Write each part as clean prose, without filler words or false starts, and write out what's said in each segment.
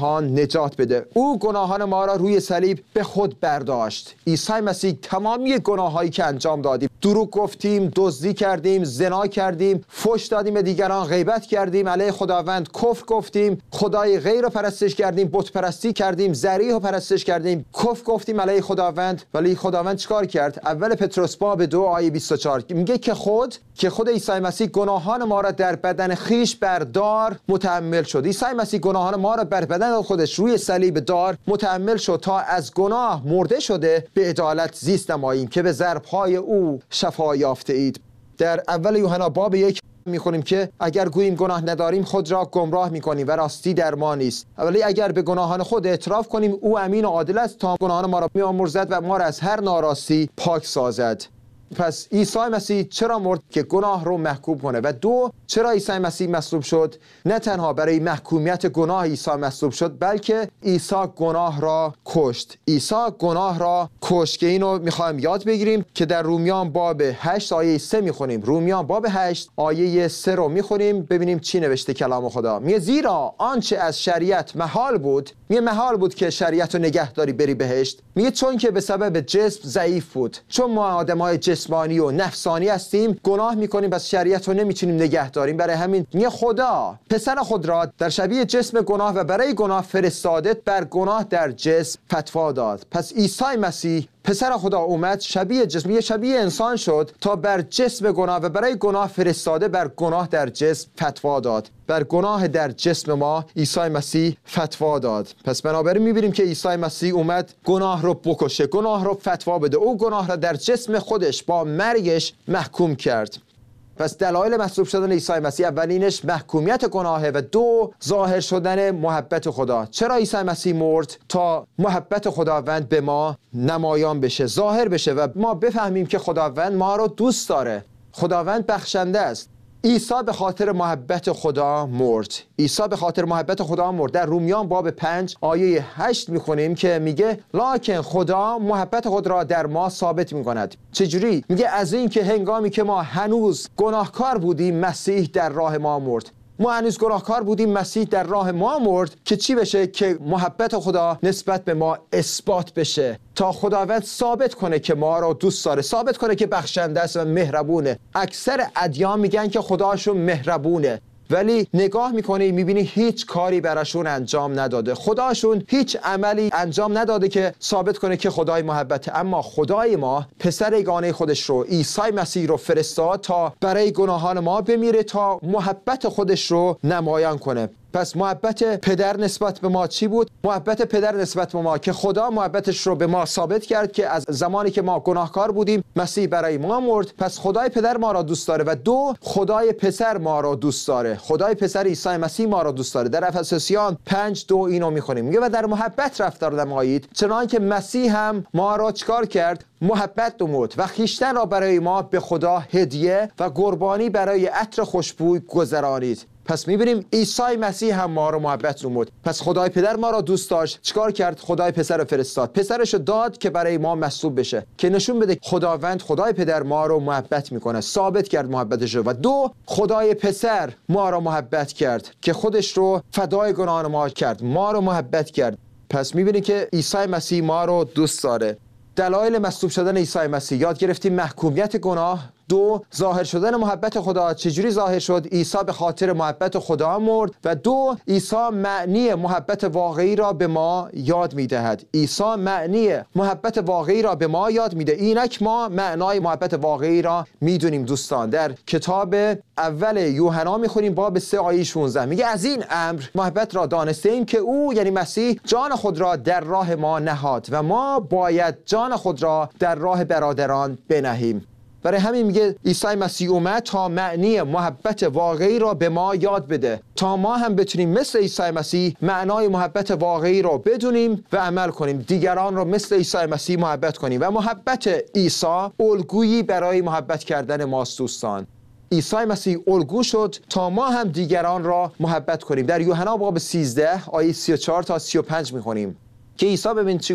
جهان نجات بده. او گناهان ما را روی صلیب به خود برداشت. عیسی مسیح تمامی گناهایی که انجام دادیم، دروغ گفتیم، دزدی کردیم، زنا کردیم، فحش دادیم به دیگران، غیبت کردیم، علیه خداوند کفر گفتیم، خدای غیر رو پرستش کردیم، بت پرستی کردیم، ذریح رو پرستش کردیم، کفر گفتیم علیه خداوند. ولی خداوند چیکار کرد؟ اول پتروس باب 2 آیه 24 میگه که خود عیسی مسیح گناهان ما را در بدن خیش بر دار متحمل شد. عیسی مسیح گناهان ما را بر بدن خودش روی صلیب دار متحمل شد تا از گناه مرده شده به عدالت زیست نماییم که به ضرب‌های او شفا یافته اید. در اول یوحنا باب 1 میخونیم که اگر گوییم گناه نداریم خود را گمراه میکنیم و راستی در ما نیست. ولی اگر به گناهان خود اعتراف کنیم او امین و عادل است تا گناهان ما را بیامرزد و ما را از هر ناراستی پاک سازد. پس عیسی مسیح چرا مرد؟ که گناه رو محکوم کنه. و دو، چرا عیسی مسیح مصلوب شد؟ نه تنها برای محکومیت گناه عیسی مصلوب شد، بلکه عیسی گناه را کشت. عیسی گناه را کشت که اینو میخوایم یاد بگیریم که در رومیان باب 8 آیه 3 میخونیم. رومیان باب 8 آیه 3 رو میخونیم ببینیم چی نوشته کلام خدا. میگه زیرا آنچه از شریعت محال بود، محال بود که شریعت رو نگهداری بری بهشت. میگه چون که به سبب جسم ضعیف بود. چون ما آدمای جسمانی و نفسانی هستیم، گناه میکنیم، پس شریعت رو نمیتونیم نگه داریم. برای همین میگه خدا پسر خود را در شبیه جسم گناه و برای گناه فرستاده بر گناه در جسم فتوا داد. پس عیسی مسیح پسر خدا اومد شبیه جسم، شبیه انسان شد تا بر جسم گناه و برای گناه فرستاده بر گناه در جسم فتوا داد. بر گناه در جسم ما عیسی مسیح فتوا داد. پس بنابراین میبینیم که عیسی مسیح اومد گناه رو بکشه، گناه رو فتوا بده. او گناه را در جسم خودش با مرگش محکوم کرد. پس دلایل مصلوب شدن عیسی مسیح اولینش محکومیت گناهه و دو، ظاهر شدن محبت خدا. چرا عیسی مسیح مرد؟ تا محبت خداوند به ما نمایان بشه، ظاهر بشه و ما بفهمیم که خداوند ما رو دوست داره. خداوند بخشنده است. عیسی به خاطر محبت خدا مرد. عیسی به خاطر محبت خدا مرد. در رومیان باب 5 آیه 8 میخونیم که میگه لکن خدا محبت خود را در ما ثابت میکند. چجوری؟ میگه از این که هنگامی که ما هنوز گناهکار بودیم مسیح در راه ما مرد. ما هنوز گناهکار بودیم، مسیح در راه ما مرد که چی بشه؟ که محبت خدا نسبت به ما اثبات بشه، تا خداوند ثابت کنه که ما را دوست داره، ثابت کنه که بخشنده است و مهربونه. اکثر ادیان میگن که خداشون مهربونه، ولی نگاه میکنی میبینی هیچ کاری براشون انجام نداده. خداشون هیچ عملی انجام نداده که ثابت کنه که خدای محبته. اما خدای ما پسر یگانه خودش رو، عیسی مسیح رو فرستاد تا برای گناهان ما بمیره، تا محبت خودش رو نمایان کنه. پس محبت پدر نسبت به ما چی بود؟ محبت پدر نسبت به ما که خدا محبتش رو به ما ثابت کرد که از زمانی که ما گناهکار بودیم مسیح برای ما مرد. پس خدای پدر ما را دوست داره و دو، خدای پسر ما را دوست داره. خدای پسر عیسی مسیح ما را دوست داره. در افسوسیان 5:2 اینو میخونیم، میگه و در محبت رفتار نمایید چنانکه مسیح هم ما را چیکار کرد؟ محبت نمود و خویشتن را برای ما به خدا هدیه و قربانی برای عطر خوشبوی گذرانید. پس میبینیم عیسی مسیح هم ما رو محبت نمود. پس خدای پدر ما را دوست داشت، چیکار کرد؟ خدای پسر رو فرستاد، پسرش رو داد که برای ما مصلوب بشه، که نشون بده خداوند خدای پدر ما رو محبت میکنه، ثابت کرد محبتش رو. و دو، خدای پسر ما رو محبت کرد که خودش رو فدای گناهان ما کرد، ما رو محبت کرد. پس میبینیم که عیسی مسیح ما رو دوست داره. دلایل مصلوب شدن عیسی مسیح یاد گرفتیم: محکومیت گناه. دو، ظاهر شدن محبت خدا. چجوری ظاهر شد؟ عیسی به خاطر محبت خدا مرد. و دو، عیسی معنی محبت واقعی را به ما یاد میدهد. عیسی معنی محبت واقعی را به ما یاد میده. اینک ما معنای محبت واقعی را میدونیم دوستان. در کتاب اول یوحنا میخونیم باب 3 آیه 16 میگه از این امر محبت را دانسته ایم که او یعنی مسیح جان خود را در راه ما نهاد و ما باید جان خود را در راه برادران بنهیم. برای همین میگه عیسی مسیح اومد تا معنی محبت واقعی را به ما یاد بده، تا ما هم بتونیم مثل عیسی مسیح معنای محبت واقعی را بدونیم و عمل کنیم، دیگران را مثل عیسی مسیح محبت کنیم. و محبت عیسی الگویی برای محبت کردن ماست دوستان. عیسی مسیح الگو شد تا ما هم دیگران را محبت کنیم. در یوحنا باب 13 آیه 34 تا 35 میخونیم که عیسی ببین چی گفت.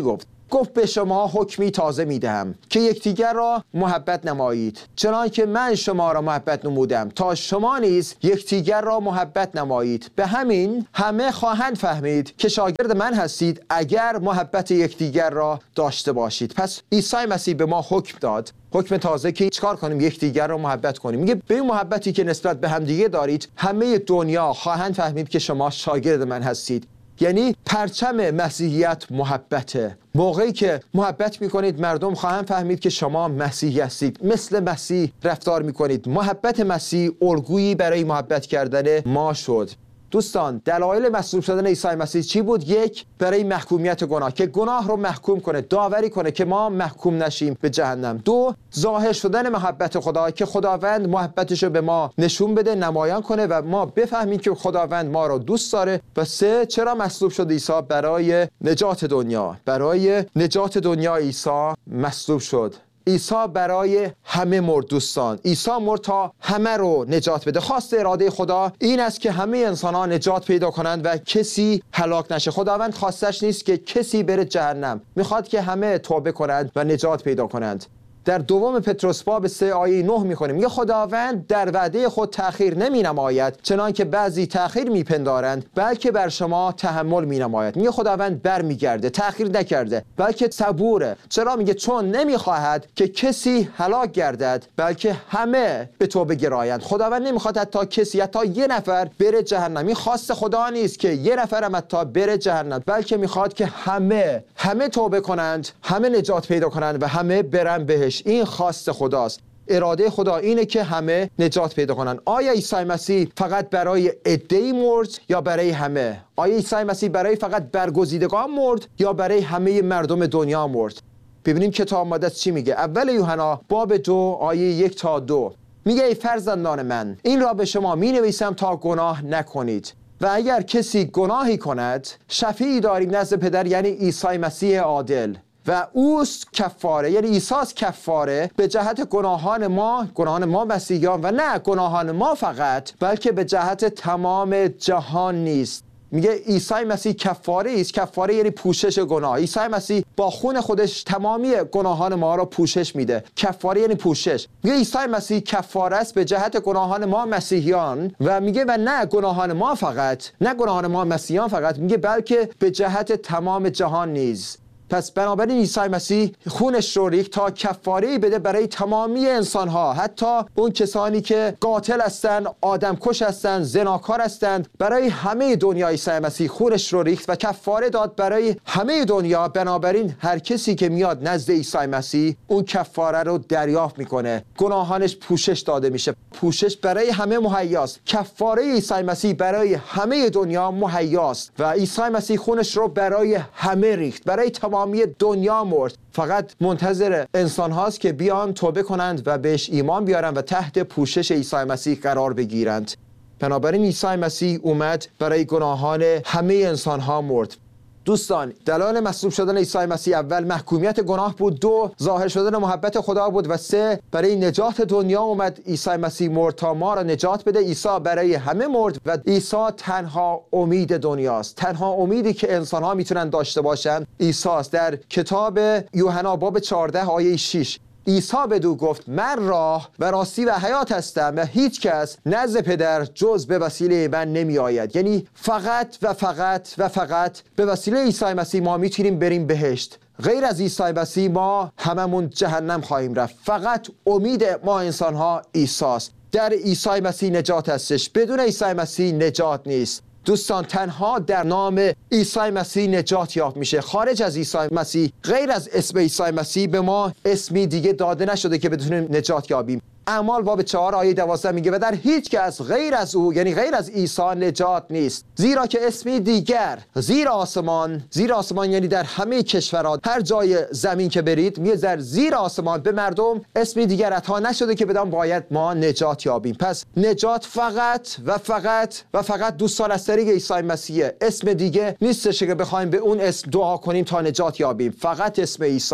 گفت به شما حکمی تازه میدهم که یکدیگر را محبت نمایید، چنانکه من شما را محبت نمودم تا شما نیز یکدیگر را محبت نمایید. به همین همه خواهند فهمید که شاگرد من هستید اگر محبت یکدیگر را داشته باشید. پس عیسی مسیح به ما حکم داد، حکم تازه که چیکار کنیم؟ یکدیگر را محبت کنیم. میگه به این محبتی که نسبت به همدیگه دارید همه دنیا خواهند فهمید که شما شاگرد من هستید. یعنی پرچم مسیحیت محبته. موقعی که محبت میکنید مردم خواهند فهمید که شما مسیحی هستید، مثل مسیح رفتار میکنید. محبت مسیح الگویی برای محبت کردن ما شد. دوستان، دلایل مصلوب شدن عیسی مسیح چی بود؟ یک، برای محکومیت گناه، که گناه رو محکوم کنه، داوری کنه که ما محکوم نشیم به جهنم. دو، ظاهر شدن محبت خدا، که خداوند محبتش رو به ما نشون بده، نمایان کنه و ما بفهمیم که خداوند ما رو دوست داره. و سه، چرا مصلوب شد عیسی؟ برای نجات دنیا. برای نجات دنیا عیسی مصلوب شد. عیسی برای همه مرد. دوستان، عیسی مرد تا همه رو نجات بده. خواست اراده خدا این است که همه انسان‌ها نجات پیدا کنند و کسی هلاک نشه. خداوند خواستش نیست که کسی بره جهنم، میخواد که همه توبه کنند و نجات پیدا کنند. در دوم پتروس باب 3 آیه 9 میخونیم، میگه خداوند در وعده خود تأخیر نمی نماید چنان که بعضی تأخیر میپندارند، بلکه بر شما تحمل می نماید. میگه خداوند برمیگرده، تأخیر نکرده، بلکه صبوره. چرا؟ میگه چون نمیخواهد که کسی هلاک گردد، بلکه همه به توبه گرایند. خداوند نمیخواد حتی کسی، حتی یه نفر بره جهنم. این خواست خدا نیست که یه نفر هم حتی بره جهنم، بلکه میخواد که همه توبه کنند، همه نجات پیدا کنند و همه برن بهش. این خواست خداست. اراده خدا اینه که همه نجات پیدا کنن. آیا عیسی مسیح فقط برای عده‌ای مرد یا برای همه؟ آیا عیسی مسیح برای فقط برگزیدگان مرد یا برای همه مردم دنیا مرد؟ ببینیم کتاب مقدس چی میگه. اول یوحنا باب 2 آیه 1 تا 2 میگه ای فرزندان من، این را به شما می نویسم تا گناه نکنید. و اگر کسی گناهی کند، شفیعی داریم نزد پدر، یعنی عیسی مسیح عادل، و اوست کفاره، یعنی عیساست کفاره به جهت گناهان ما مسیحیان، و نه گناهان ما فقط، بلکه به جهت تمام جهان نیست. میگه عیسی مسیح کفاره است. کفاره یعنی پوشش گناه. عیسی مسیح با خون خودش تمامی گناهان ما را پوشش میده. کفاره یعنی پوشش. میگه عیسی مسیح کفاره است به جهت گناهان ما مسیحیان، و میگه و نه گناهان ما فقط، نه گناهان ما مسیحیان فقط، میگه بلکه به جهت تمام جهان نیز. پس بنابراین عیسی مسیح خونش رو ریخت تا کفاره بده برای تمامی انسان‌ها، حتی اون کسانی که قاتل هستند، آدمکش هستند، زناکار هستند. برای همه دنیا عیسی مسیح خونش رو ریخت و کفاره داد برای همه دنیا. بنابراین هر کسی که میاد نزد عیسی مسیح اون کفاره رو دریافت میکنه، گناهانش پوشش داده میشه. پوشش برای همه مهیاست. کفاره عیسی مسیح برای همه دنیا مهیاست و عیسی مسیح خونش رو برای همه ریخت، برای تمامی دنیا مرد. فقط منتظر انسان هاست که بیان توبه کنند و بهش ایمان بیارن و تحت پوشش عیسی مسیح قرار بگیرند. بنابراین عیسی مسیح اومد برای گناهان همه انسان ها مرد. دوستان، دلایل مصلوب شدن عیسی مسیح: اول، محکومیت گناه بود. دو، ظاهر شدن محبت خدا بود. و سه، برای نجات دنیا اومد عیسی مسیح مرد تا ما را نجات بده. عیسی برای همه مرد و عیسی تنها امید دنیاست. تنها امیدی که انسان ها میتونن داشته باشن عیسی است. در کتاب یوحنا باب 14 آیه 6 عیسی بدو گفت من راه و راستی و حیات هستم و هیچ کس نزد پدر جز به وسیله من نمی آید. یعنی فقط و فقط و فقط به وسیله عیسی مسیح ما میتونیم بریم بهشت. غیر از عیسی مسیح ما هممون جهنم خواهیم رفت. فقط امید ما انسان ها عیسی است. در عیسی مسیح نجات هستش، بدون عیسی مسیح نجات نیست. دوستان، تنها در نام عیسی مسیح نجات یافت میشه. خارج از عیسی مسیح، غیر از اسم عیسی مسیح، به ما اسمی دیگه داده نشده که بتونیم نجات یابیم. اعمال باب 4 آیه 12 میگه و در هیچ کس غیر از او، یعنی غیر از عیسی، نجات نیست، زیرا که اسمی دیگر زیر آسمان یعنی در همه کشورها، هر جای زمین که برید، میگه در زیر آسمان به مردم اسمی دیگر عطا نشده که بدان باید ما نجات یابیم. پس نجات فقط و فقط و فقط دوستان از طریق عیسی مسیح. اسم دیگه نیستش که بخوایم به اون اسم دعا کنیم تا نجات یابیم. فقط اسم عیسی است.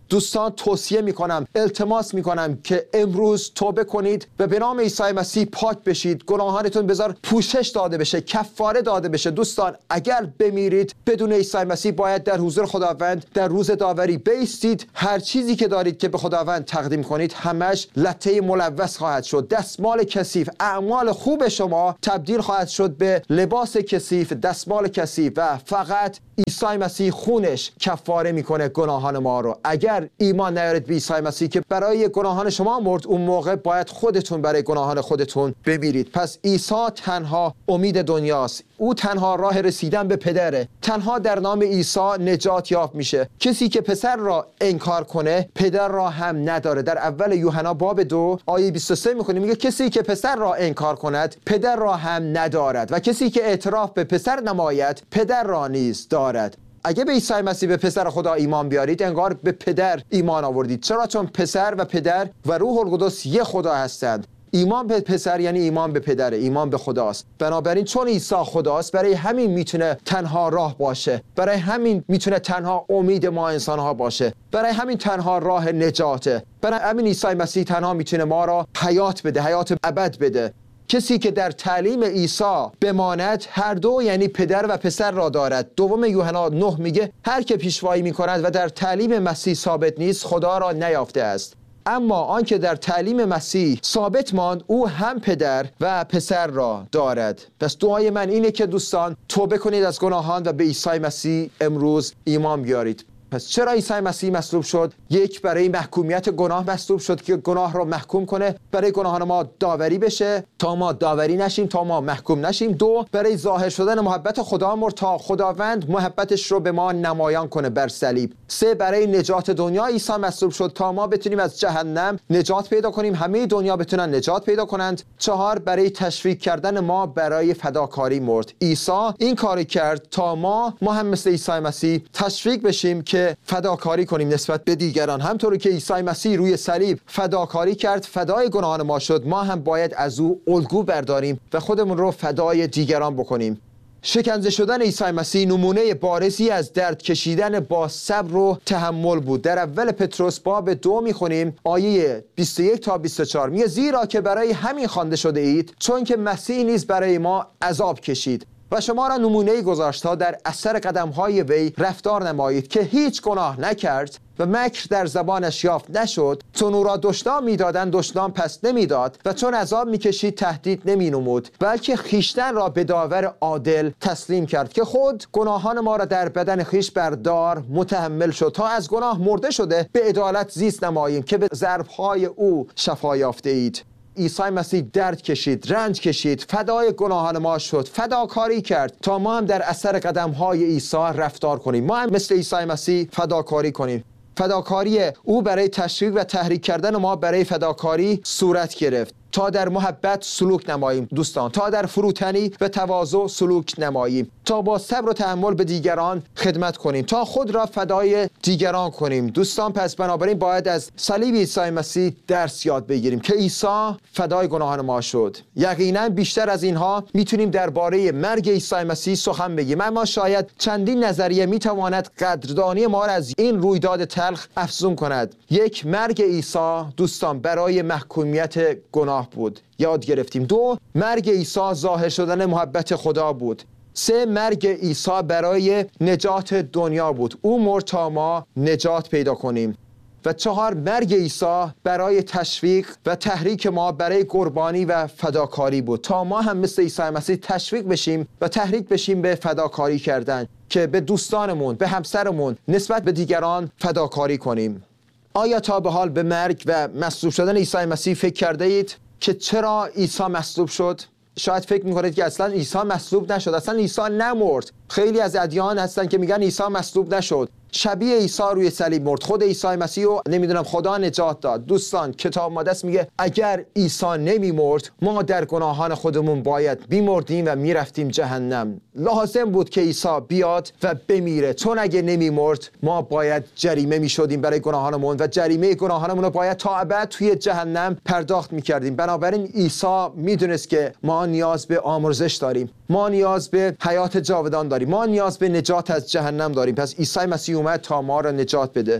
دوستان توصیه میکنم، التماس میکنم که امروز توبه کنید و به نام عیسی مسیح پاک بشید. گناهانتون بذار پوشش داده بشه، کفاره داده بشه. دوستان اگر بمیرید بدون عیسی مسیح باید در حضور خداوند در روز داوری بایستید. هر چیزی که دارید که به خداوند تقدیم کنید همش لته ملوث خواهد شد. دستمال کثیف، اعمال خوب شما تبدیل خواهد شد به لباس کثیف، دستمال کثیف و فقط عیسی مسیح خونش کفاره میکنه گناهان ما رو. اگر ایمان نیارید به عیسی مسیح که برای گناهان شما مرد، اون موقع باید خودتون برای گناهان خودتون بمیرید. پس عیسی تنها امید دنیاست. او تنها راه رسیدن به پدره. تنها در نام عیسی نجات یافت میشه. کسی که پسر را انکار کنه پدر را هم نداره. در اول یوحنا باب 2 آیه 23 میخونیم، میگه کسی که پسر را انکار کند پدر را هم ندارد و کسی که اعتراف به پسر نماید پدر را نیز دارد. اگه به عیسی مسیح به پسر خدا ایمان بیارید انگار به پدر ایمان آوردید. چرا؟ چون پسر و پدر و روح القدس یک خدا هستند. ایمان به پسر یعنی ایمان به پدر، ایمان به خداست. بنابراین چون عیسی خداست برای همین میتونه تنها راه باشه، برای همین میتونه تنها امید ما انسانها باشه، برای همین تنها راه نجاته. برای همین عیسی مسیح تنها میتونه ما را حیات بده، حیات ابد بده. کسی که در تعلیم عیسی بماند هر دو یعنی پدر و پسر را دارد. دوم یوحنا 9 میگه هر که پیشوایی میکند و در تعلیم مسیح ثابت نیست خدا را نیافته است. اما آنکه در تعلیم مسیح ثابت ماند او هم پدر و پسر را دارد. پس دعای من اینه که دوستان توبه کنید از گناهان و به عیسی مسیح امروز ایمان بیارید. پس چرا عیسی مسیح مصلوب شد؟ یک، برای محکومیت گناه مصلوب شد که گناه را محکوم کنه، برای گناهان ما داوری بشه تا ما داوری نشیم، تا ما محکوم نشیم. دو، برای ظاهر شدن محبت خدا مرد تا خداوند محبتش رو به ما نمایان کنه بر صلیب. سه، برای نجات دنیا عیسی مصلوب شد تا ما بتونیم از جهنم نجات پیدا کنیم، همه دنیا بتونن نجات پیدا کنند. چهار، برای تشویق کردن ما برای فداکاری مرد. عیسی این کاری کرد تا ما هم مثل عیسی مسیح تشویق بشیم که فداکاری کنیم نسبت به دیگران. همطوری که عیسی مسیح روی صلیب فداکاری کرد، فدای گناهان ما شد، ما هم باید از او الگو برداریم و خودمون رو فدای دیگران بکنیم. شکنجه شدن عیسی مسیح نمونه بارزی از درد کشیدن با صبر و تحمل بود. در اول پتروس باب 2 میخونیم آیه 21 تا 24 میگه زیرا که برای همین خوانده شده اید چون که مسیح نیز برای ما عذاب کشید و شما را نمونه گذاشت تا در اثر قدم‌های وی رفتار نمایید که هیچ گناه نکرد و مکر در زبانش یافت نشد. چون او را دشنام میدادند دشنام پس نمیداد و چون عذاب میکشید تهدید نمینمود، بلکه خیشتن را به داور عادل تسلیم کرد که خود گناهان ما را در بدن خیش بردار متحمل شد تا از گناه مرده شده به عدالت زیست نماییم که به ضرب‌های او شفا یافته اید. عیسی مسیح درد کشید، رنج کشید، فدای گناهان ما شد، فداکاری کرد تا ما هم در اثر قدم‌های عیسی رفتار کنیم. ما هم مثل عیسی مسیح فداکاری کنیم. فداکاری او برای تشویق و تحریک کردن ما برای فداکاری صورت گرفت تا در محبت سلوک نماییم دوستان، تا در فروتنی و تواضع سلوک نماییم، تا با صبر و تحمل به دیگران خدمت کنیم، تا خود را فدای دیگران کنیم. دوستان پس بنابراین باید از صلیب عیسی مسیح درس یاد بگیریم که عیسی فدای گناهان ما شد. یقینا بیشتر از اینها میتونیم درباره مرگ عیسی مسیح سخن بگیم، اما شاید چندین نظریه میتواند قدردانی ما را از این رویداد تلخ افزون کند. یک، مرگ عیسی دوستان برای محکومیت گناه بود، یاد گرفتیم. دو، مرگ عیسی ظاهر شدن محبت خدا بود. سه، مرگ عیسی برای نجات دنیا بود، او مرد تا ما نجات پیدا کنیم. و چهار، مرگ عیسی برای تشویق و تحریک ما برای قربانی و فداکاری بود تا ما هم مثل عیسی مسیح تشویق بشیم و تحریک بشیم به فداکاری کردن، که به دوستانمون، به همسرمون، نسبت به دیگران فداکاری کنیم. آیا تا به حال به مرگ و مصلوب شدن عیسی مسیح فکر کرده اید که چرا عیسی مصلوب شد؟ شاید فکر میکنید که اصلا عیسی مصلوب نشد، اصلا عیسی نمرد. خیلی از ادیان هستن که میگن عیسی مصلوب نشد، شبیه عیسی روی صلیب مرد، خود عیسی مسیح رو نمیدونم خدا نجات داد. دوستان کتاب مقدس میگه اگر عیسی نمیمرد ما در گناهان خودمون باید میمردیم و میرفتیم جهنم. لازم بود که عیسی بیاد و بمیره، چون اگه نمیمرد ما باید جریمه میشدیم برای گناهانمون و جریمه گناهانمون رو باید تا ابد توی جهنم پرداخت میکردیم. بنابراین عیسی میدونست که ما نیاز به آمرزش داریم، ما نیاز به حیات جاودان داریم، ما نیاز به نجات از جهنم داریم. پس عیسی مسیح اومد تا ما را نجات بده.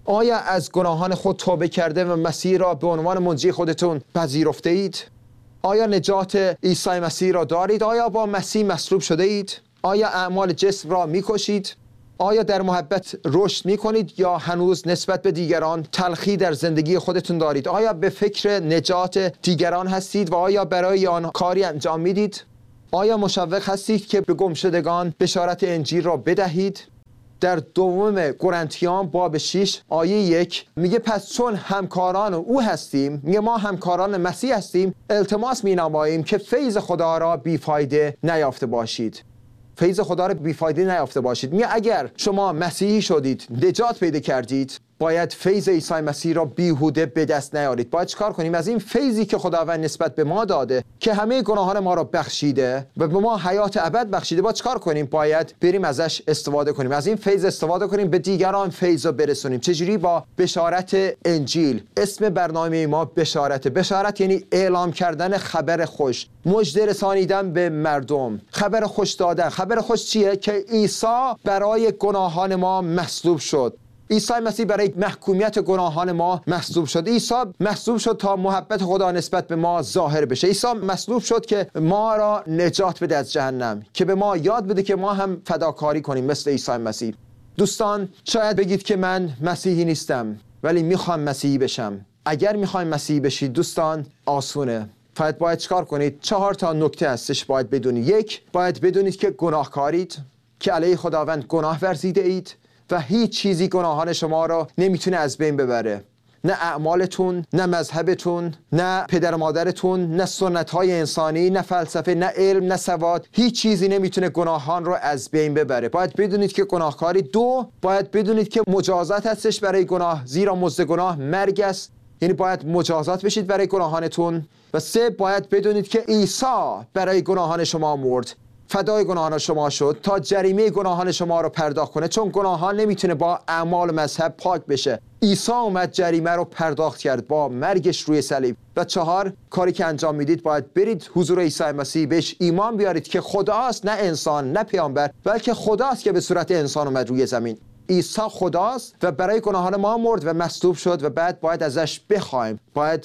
آیا از گناهان خود توبه کرده و مسیح را به عنوان منجی خودتون پذیرفته اید؟ آیا نجات عیسی مسیح را دارید؟ آیا با مسیح مصلوب شده اید؟ آیا اعمال جسم را می‌کشید؟ آیا در محبت رشد می‌کنید یا هنوز نسبت به دیگران تلخی در زندگی خودتون دارید؟ آیا به فکر نجات دیگران هستید و آیا برای آن کاری انجام میدید؟ آیا مشوق هستید که به گمشدگان بشارت انجیل را بدهید؟ در دوم قرنتیان باب 6 آیه 1 میگه پس چون همکاران او هستیم، میگه ما همکاران مسیح هستیم، التماس مینماییم که فیض خدا را بیفایده نیافته باشید. فیض خدا را بیفایده نیافته باشید. میگه اگر شما مسیحی شدید، نجات پیدا کردید، باید فیض عیسی مسیح را بیهوده به دست نیارید. باید چیکار کنیم؟ از این فیضی که خداوند نسبت به ما داده که همه گناهان ما را بخشیده و به ما حیات ابد بخشیده، باید چیکار کنیم؟ باید بریم ازش استفاده کنیم، از این فیض استفاده کنیم، به دیگران فیض را برسونیم. چجوری؟ با بشارت انجیل. اسم برنامه ما بشارت. بشارت یعنی اعلام کردن خبر خوش، مژده رسانیدن به مردم، خبر خوش دادن. خبر خوش چیه؟ که عیسی برای گناهان ما مصلوب شد. عیسی مسیح برای محکومیت گناهان ما مصلوب شد. عیسی مصلوب شد تا محبت خدا نسبت به ما ظاهر بشه. عیسی مصلوب شد که ما را نجات بده از جهنم، که به ما یاد بده که ما هم فداکاری کنیم مثل عیسی مسیح. دوستان، شاید بگید که من مسیحی نیستم ولی میخوام مسیحی بشم. اگر میخوایم مسیحی بشید دوستان، آسونه. فقط باید چیکار کنید؟ 4 تا نکته هستش باید بدونید. 1، باید بدونید که گناهکارید، که علیه خداوند گناه ورزیده اید و هیچ چیزی گناهان شما را نمیتونه از بین ببره. نه اعمالتون، نه مذهبتون، نه پدر و مادرتون، نه سنت‌های انسانی، نه فلسفه، نه علم، نه سواد. هیچ چیزی نمیتونه گناهان را از بین ببره. باید بدونید که گناهکاری. 2، باید بدونید که مجازات هستش برای گناه، زیرا مزد گناه مرگ است. یعنی باید مجازات بشید برای گناهانتون. و 3، باید بدونید که عیسی برای گناهان شما مرد، فدای گناهان شما شد تا جریمه گناهان شما رو پرداخت کنه، چون گناهان نمیتونه با اعمال مذهب پاک بشه. عیسی اومد جریمه رو پرداخت کرد با مرگش روی صلیب. و 4، کاری که انجام میدید باید برید حضور عیسی مسیح، بهش ایمان بیارید که خداست، نه انسان، نه پیامبر، بلکه خداست که به صورت انسان اومد روی زمین. عیسی خداست و برای گناهان ما مرد و مصلوب شد و بعد باید ازش بخوایم.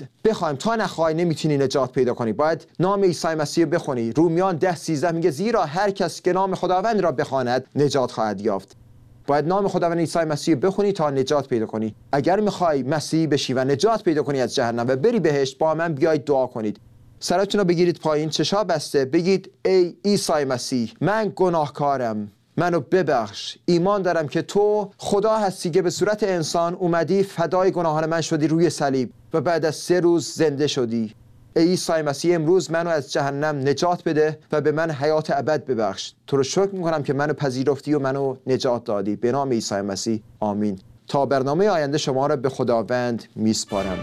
تا نخوای نمیتونی نجات پیدا کنی. باید نام عیسی مسیح بخونی. رومیان 10:13 میگه زیرا هر کس که نام خداوند را بخواند نجات خواهد یافت. باید نام خداوند عیسی مسیح بخونی تا نجات پیدا کنی. اگر میخوای مسیحی بشی و نجات پیدا کنی از جهنم و بری بهشت، با من بیاید دعا کنید. سرتون رو بگیرید پایین، چشا بسته، بگید ای عیسی مسیح، من گناهکارم، منو ببخش. ایمان دارم که تو خدا هستی که به صورت انسان اومدی، فدای گناهان من شدی روی صلیب و بعد از 3 روز زنده شدی. ای عیسی مسیح، امروز منو از جهنم نجات بده و به من حیات ابد ببخش. تو رو شکر میکنم که منو پذیرفتی و منو نجات دادی. به نام عیسی مسیح، آمین. تا برنامه آینده شما را به خداوند میسپارم.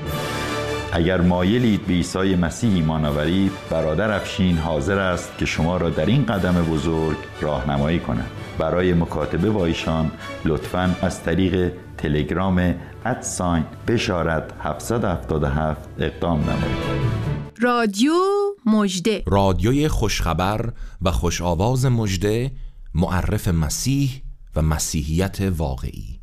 اگر مایلید به عیسی مسیح ایمان آورید، برادر افشین حاضر است که شما را در این قدم بزرگ راهنمایی کند. برای مکاتبه با ایشان لطفاً از طریق تلگرام @بشارت 777 اقدام نمایید. رادیو مژده، رادیوی خوشخبر و خوش آواز مژده، معرف مسیح و مسیحیت واقعی.